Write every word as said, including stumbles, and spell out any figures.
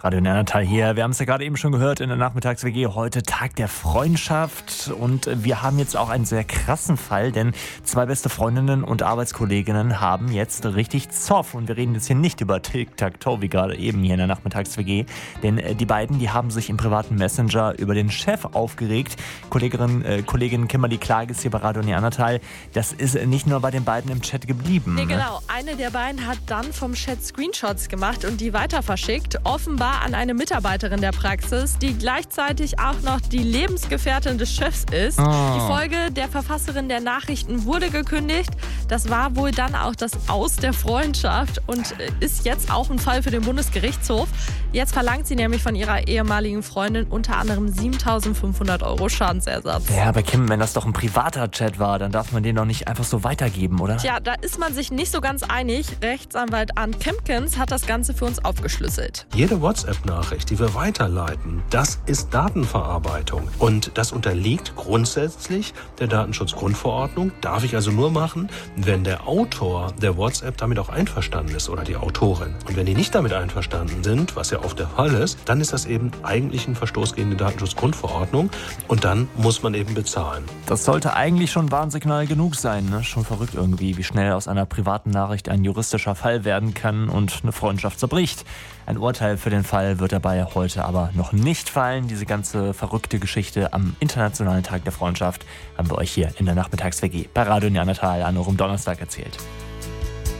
Radio Neandertal hier. Wir haben es ja gerade eben schon gehört in der Nachmittags-W G. Heute Tag der Freundschaft. Und wir haben jetzt auch einen sehr krassen Fall, denn zwei beste Freundinnen und Arbeitskolleginnen haben jetzt richtig Zoff. Und wir reden jetzt hier nicht über Tic-Tac-Toe, wie gerade eben hier in der Nachmittags-W G. Denn die beiden, die haben sich im privaten Messenger über den Chef aufgeregt. Kollegin, äh, Kollegin Kimberly Klage ist hier bei Radio Neandertal. Das ist nicht nur bei den beiden im Chat geblieben. Nee, genau. Eine der beiden hat dann vom Chat Screenshots gemacht und die weiter verschickt. Offenbar an eine Mitarbeiterin der Praxis, die gleichzeitig auch noch die Lebensgefährtin des Chefs ist. Oh. Die Folge der Verfasserin der Nachrichten wurde gekündigt. Das war wohl dann auch das Aus der Freundschaft und ist jetzt auch ein Fall für den Bundesgerichtshof. Jetzt verlangt sie nämlich von ihrer ehemaligen Freundin unter anderem siebentausendfünfhundert Euro Schadensersatz. Ja, aber Kim, wenn das doch ein privater Chat war, dann darf man den doch nicht einfach so weitergeben, oder? Tja, da ist man sich nicht so ganz einig. Rechtsanwalt Arndt Kempkens hat das Ganze für uns aufgeschlüsselt. Jede WhatsApp-Nachricht, die wir weiterleiten, das ist Datenverarbeitung. Und das unterliegt grundsätzlich der Datenschutzgrundverordnung. Darf ich also nur machen, wenn der Autor der WhatsApp damit auch einverstanden ist oder die Autorin. Und wenn die nicht damit einverstanden sind, was ja oft der Fall ist, dann ist das eben eigentlich ein Verstoß gegen die Datenschutzgrundverordnung und dann muss man eben bezahlen. Das sollte eigentlich schon Warnsignal genug sein, ne? Schon verrückt irgendwie, wie schnell aus einer privaten Nachricht ein juristischer Fall werden kann und eine Freundschaft zerbricht. Ein Urteil für den Fall wird dabei heute aber noch nicht fallen. Diese ganze verrückte Geschichte am Internationalen Tag der Freundschaft haben wir euch hier in der Nachmittags-W G bei Radio Neandertal an eurem Donnerstag erzählt.